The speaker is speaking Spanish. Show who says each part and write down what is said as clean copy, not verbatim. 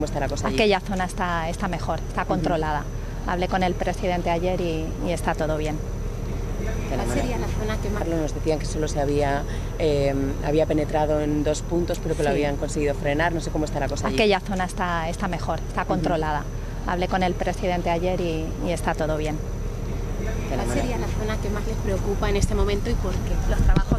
Speaker 1: ¿Cómo está la cosa allí?
Speaker 2: Aquella zona está mejor, está controlada. Hablé con el presidente ayer y está todo bien.
Speaker 3: ¿Cuál sería la zona que más?
Speaker 1: Nos decían que solo se había penetrado en 2 puntos, pero que lo habían conseguido frenar. No sé cómo está la cosa allí.
Speaker 2: Aquella zona está mejor, está controlada. Hablé con el presidente ayer y está todo bien.
Speaker 3: ¿Cuál sería la zona que más les preocupa en este momento y por qué?
Speaker 2: Los trabajos